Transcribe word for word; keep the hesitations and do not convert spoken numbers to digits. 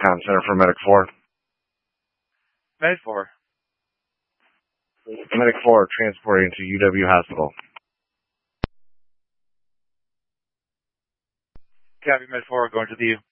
Con Center for Medic four. Med four. Medic four transporting to U W Hospital. Copy, Med four, going to the U.